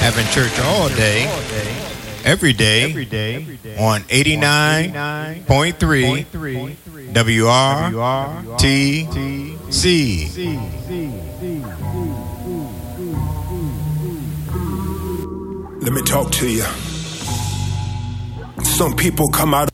Having church all day, every day, on 89.3 WRTC. Let me talk to you. Some people come out